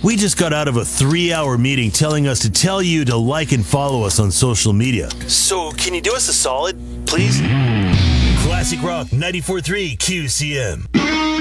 We just got out of a 3-hour meeting telling us to tell you to like and follow us on social media. So, can you do us a solid, please? Classic Rock 94.3 QCM.